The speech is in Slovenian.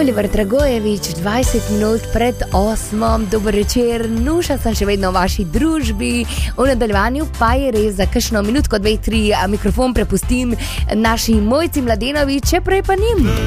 Oliver Dragojevič, 20 minut pred 8. Dober večer, Nuša sem še vedno v vaši družbi. V nadaljevanju pa je res za kakšno minutko, 2, 3 mikrofon prepustim naši Mojci Mladenovič, če prej pa njim.